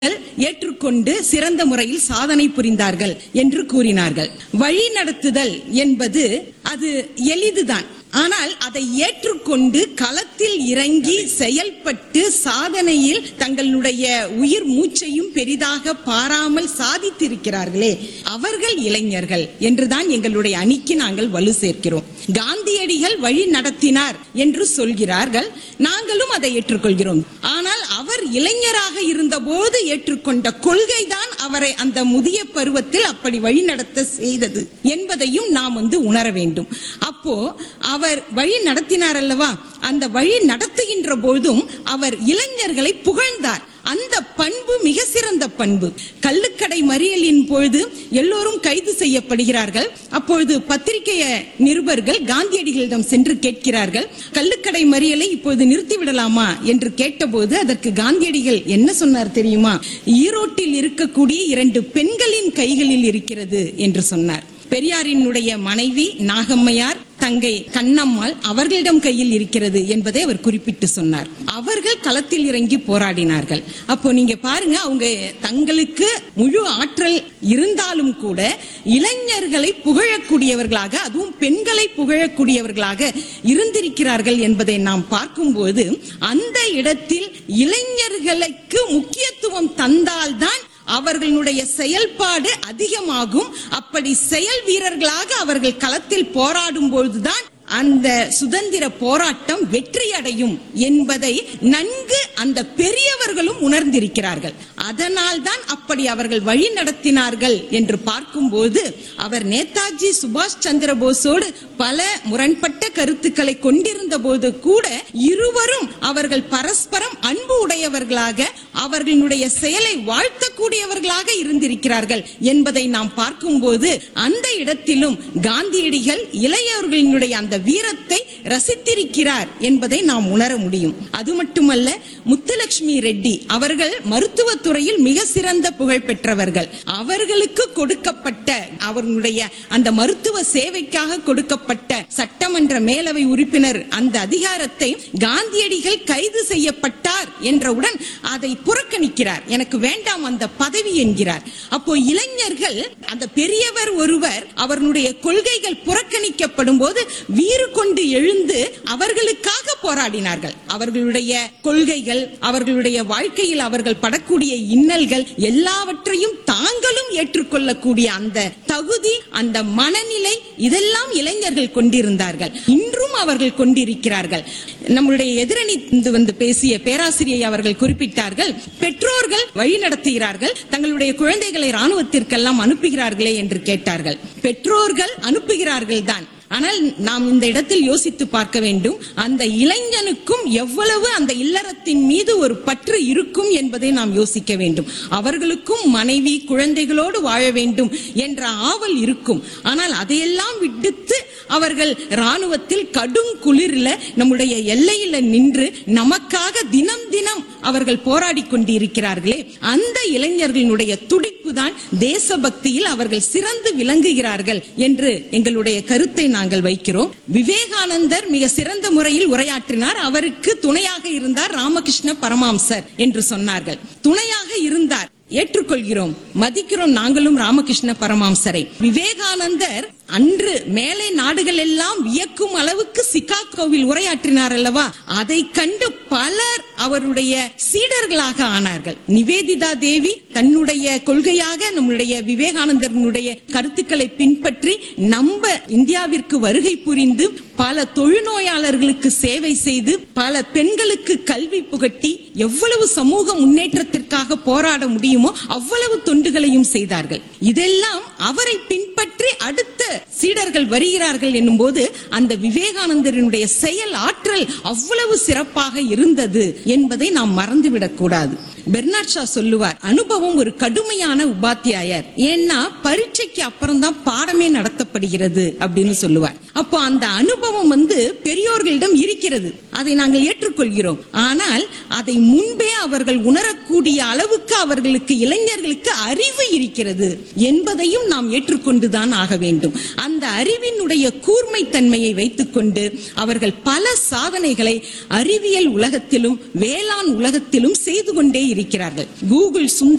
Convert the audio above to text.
ஏற்றுக்கொண்டு சிறந்த முறையில் சாதனை புரிந்தார்கள் என்று கூறினார்கள். வழி நடத்துதல் என்பது அது எளிதுதான். ஆனால் அதை ஏற்றுக்கொண்டு களத்தில் இறங்கி செயல்பட்டு சாதனையில் தங்களுடைய உயிர் மூச்சையும் பெரிதாக பாராமல் சாதித்திருக்கிறார்களே அவர்கள் இளைஞர்கள் என்றுதான் எங்களுடைய அணிக்கு நாங்கள் வலு சேர்க்கிறோம். காந்தியடிகள் வழி நடத்தினார் என்று சொல்கிறார்கள், நாங்களும் அதை ஏற்றுக்கொள்கிறோம். ஆனால் அவர் இளைஞராக இருந்த போது ஏற்றுக்கொண்ட கொள்கைதான் அவரை அந்த முதிய பருவத்தில் அப்படி வழி நடத்த செய்தது என்பதையும் நாம் உணர வேண்டும். அப்போ அவர் வழி நடத்தினார் அல்லவா, அந்த வழி நடத்துகின்ற போதும் அவர் இளைஞர்களை புகழ்ந்தார். அந்த பண்பு மிக சிறந்த பண்பு. கள்ளுக்கடை மறியலின் பொழுது எல்லோரும் கைது செய்யப்படுகிறார்கள். அப்பொழுது பத்திரிகை நிருபர்கள் காந்தியடிகளிடம் சென்று கேட்கிறார்கள், கள்ளுக்கடை மறியலை இப்பொழுது நிறுத்திவிடலாமா என்று கேட்டபோது அதற்கு காந்தியடிகள் என்ன சொன்னார் தெரியுமா? ஈரோட்டில் இருக்கக்கூடிய 2 பெண்களின் கைகளில் இருக்கிறது என்று சொன்னார். பெரியாரினுடைய மனைவி நாகம்மையார், தங்கை கண்ணம்மாள் அவர்களிடம் கையில் இருக்கிறது என்பதை அவர் குறிப்பிட்டு சொன்னார். அவர்கள் களத்தில் இறங்கி போராடினார்கள். அப்போ நீங்க பாருங்க, அவங்க தங்களுக்கு முழு ஆற்றல் இருந்தாலும் கூட இளைஞர்களை புகழக்கூடியவர்களாக, அதுவும் பெண்களை புகழக்கூடியவர்களாக இருந்திருக்கிறார்கள் என்பதை நாம் பார்க்கும்போது அந்த இடத்தில் இளைஞர்களுக்கு முக்கியத்துவம் தந்தால்தான் அவர்களுடைய செயல்பாடு அதிகமாகும். அப்படி செயல் வீரர்களாக அவர்கள் களத்தில் போராடும் பொழுதுதான் அந்த சுதந்திர போராட்டம் வெற்றி அடையும் என்பதை நன்கு அந்த பெரியவர்களும் உணர்ந்திருக்கிறார்கள். அதனால் தான் அப்படி அவர்கள் வழி நடத்தினார்கள் என்று பார்க்கும்போது அவர் நேதாஜி சுபாஷ் சந்திர போஸோடு பல முரண்பட்ட கருத்துக்களை கொண்டிருந்த போது கூட இருவரும் அவர்கள் பரஸ்பரம் அன்பு உடையவர்களாக, அவர்களுடைய செயலை வாழ்த்தக்கூடியவர்களாக இருந்திருக்கிறார்கள் என்பதை நாம் பார்க்கும்போது அந்த இடத்திலும் காந்தியடிகள் இளையவர்களினுடைய அந்த வீரத்தை ரசித்திருக்கிறார் என்பதை நாம் உணர முடியும். அது மட்டுமல்ல, முத்துலட்சுமி ரெட்டி அவர்கள் மருத்துவத்துறையில் மிக சிறந்த புகழ் பெற்றவர்கள். அவர்களுக்கு கொடுக்கப்பட்ட அவர்களுடைய அந்த மருத்துவ சேவைக்காக கொடுக்கப்பட்ட சட்டமன்ற மேலவை உறுப்பினர் அந்த அதிகாரத்தை காந்தியடிகள் கைது செய்யப்பட்டார் என்றவுடன் அதை புறக்கணிக்கிறார். எனக்கு வேண்டாம் அந்த பதவி என்கிறார். அப்போ இளைஞர்கள், அந்த பெரியவர் ஒருவர் அவர்களுடைய கொள்கைகள் புறக்கணிக்கப்படும் போது வீறு கொண்டு எழுந்து அவர்களுக்காக போராடினார்கள். அவர்களுடைய கொள்கைகள், அவர்களுடைய வாழ்க்கையில் அவர்கள் படக்கூடிய இன்னல்கள் எல்லாவற்றையும் தாங்களும் ஏற்றுக்கொள்ளக்கூடிய அந்த தகுதி, அந்த மனநிலை, இதெல்லாம் இளைஞர்கள் கொண்டிருந்தார்கள். இன்றும் அவர்கள் கொண்டிருக்கிறார்கள். நம்முடைய எதிரணி பேசிய பேராசிரியை அவர்கள் குறிப்பிட்டார்கள், பெற்றோர்கள் வழி நடத்துகிறார்கள், தங்களுடைய குழந்தைகளை ராணுவத்திற்கெல்லாம் அனுப்புகிறார்களே என்று கேட்டார்கள். பெற்றோர்கள் அனுப்புகிறார்கள் தான். ஆனால் நாம் இந்த இடத்தில் யோசித்து பார்க்க வேண்டும், அந்த இளைஞனுக்கும் எவ்வளவு அந்த இல்லறத்தின் மீது ஒரு பற்று இருக்கும் என்பதை நாம் யோசிக்க வேண்டும். அவர்களுக்கும் மனைவி குழந்தைகளோடு வாழ வேண்டும் என்ற ஆவல் இருக்கும். ஆனால் அதையெல்லாம் விடுத்து அவர்கள் ராணுவத்தில் கடும் குளிர்ல நம்முடைய எல்லையில நின்று நமக்காக தினம் தினம் அவர்கள் போராடி கொண்டிருக்கிறார்களே, அந்த இளைஞர்களுடைய துடிப்பு தான் தேசபக்தியில் அவர்கள் சிறந்து விளங்குகிறார்கள் என்று எங்களுடைய கருத்தை நாங்கள் வைக்கிறோம். விவேகானந்தர் மிக சிறந்த முறையில் உரையாற்றினார். அவருக்கு துணையாக இருந்தார் ராமகிருஷ்ண பரமஹம்சர் என்று சொன்னார்கள். துணையாக இருந்தார், ஏற்றுக்கொள்கிறோம், மதிக்கிறோம் நாங்களும் ராமகிருஷ்ண பரமஹம்சரை. விவேகானந்தர் அன்று மேலை நாடுகள் எல்லாம் வியக்கும் அளவுக்கு சிகாகோவில் உரையாற்றினார் அல்லவா, அதை கண்டு பலர் அவருடைய சீடர்களாக ஆனார்கள். நிவேதிதா தேவி தன்னுடைய கொள்கையாக நம்முடைய விவேகானந்தருடைய கருத்துக்களை பின்பற்றி நம்ம இந்தியாவிற்கு வருகை புரிந்து பல தொழுநோயாளர்களுக்கு சேவை செய்து பல பெண்களுக்கு கல்வி புகட்டி எவ்வளவு சமூக முன்னேற்றத்திற்காக போராட முடியுமோ அவ்வளவு தொண்டுகளையும் செய்தார்கள். இதெல்லாம் அவரை பின்பற்றி அடுத்த சீடர்கள் வருகிறார்கள் என்னும் போது அந்த விவேகானந்தரினுடைய செயல் ஆற்றல் அவ்வளவு சிறப்பாக இருந்தது என்பதை நாம் மறந்துவிடக் கூடாது. பெர்னாட் ஷா சொல்லுவார், அனுபவம் ஒரு கடுமையான உபாத்தியாயர். ஏன்னா பரீட்சைக்கு அப்புறம் தான் பாடமே நடத்தப்படுகிறது அப்படின்னு சொல்லுவார். அப்போ அந்த அனுபவம் பெரியோர்களிடம் இருக்கிறது, அதை நாங்கள் ஏற்றுக்கொள்கிறோம். ஆனால் அதை முன்பே அவர்கள் உணரக்கூடிய அளவுக்கு அவர்களுக்கு, இளைஞர்களுக்கு அறிவு இருக்கிறது என்பதையும் நாம் ஏற்றுக்கொண்டுதான் ஆக வேண்டும். அந்த அறிவினுடைய கூர்மை தன்மையை வைத்துக் கொண்டு அவர்கள் பல சாதனைகளை அறிவியல் உலகத்திலும் வேளாண் உலகத்திலும் செய்து கொண்டே இருக்கிறார்கள். கூகுள் சுந்தர்